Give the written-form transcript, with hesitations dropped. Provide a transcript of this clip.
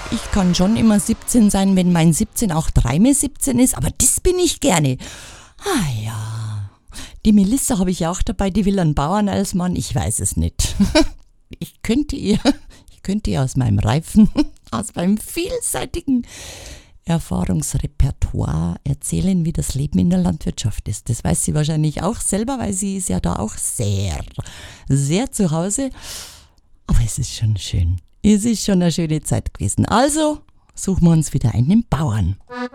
Ich kann schon immer 17 sein, wenn mein 17 auch 3 mal 17 ist, aber das bin ich gerne. Ah ja, die Melissa habe ich ja auch dabei, die will einen Bauern als Mann, ich weiß es nicht. Ich könnte ihr aus meinem reifen, aus meinem vielseitigen Erfahrungsrepertoire erzählen, wie das Leben in der Landwirtschaft ist. Das weiß sie wahrscheinlich auch selber, weil sie ist ja da auch sehr, sehr zu Hause. Aber es ist schon schön. Es ist schon eine schöne Zeit gewesen. Also suchen wir uns wieder einen Bauern.